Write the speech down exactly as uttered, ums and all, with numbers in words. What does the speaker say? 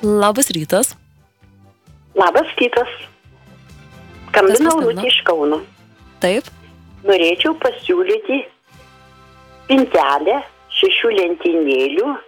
Labas rytas. Labas rytas. Skambinau Onutė iš Kauno. Taip. Norėčiau pasiūlyti spintelę šešių lentynėlių